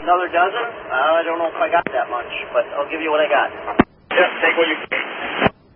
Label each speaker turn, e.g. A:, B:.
A: Another dozen? I don't know if I got that much, but I'll give you what I got.
B: Yeah, take what you can.